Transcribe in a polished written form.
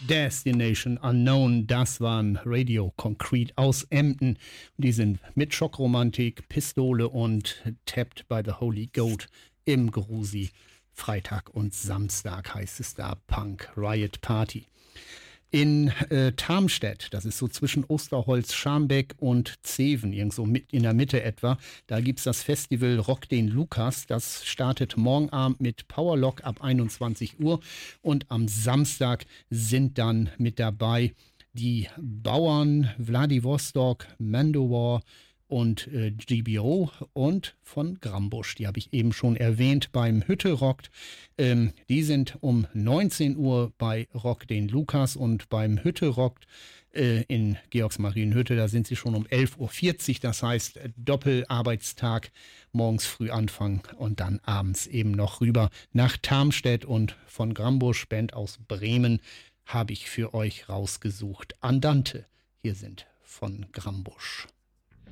Destination Unknown, das waren Radio Concrete aus Emden. Die sind mit Schockromantik, Pistole und Tapped by the Holy Goat im Grusi. Freitag und Samstag heißt es da Punk Riot Party. In Tarmstedt, das ist so zwischen Osterholz, Scharmbeck und Zeven, irgendwo in der Mitte etwa, da gibt's das Festival Rock den Lukas. Das startet morgen Abend mit Powerlock ab 21 Uhr und am Samstag sind dann mit dabei die Bauern, Vladivostok, Mandowar und GBO und von Grambusch. Die habe ich eben schon erwähnt beim Hütte rockt. Die sind um 19 Uhr bei Rock den Lukas und beim Hütte rockt in Georgsmarienhütte, da sind sie schon um 11.40 Uhr. Das heißt Doppelarbeitstag, morgens früh anfangen und dann abends eben noch rüber nach Tarmstedt. Und von Grambusch, Band aus Bremen, habe ich für euch rausgesucht Andante. Hier sind von Grambusch.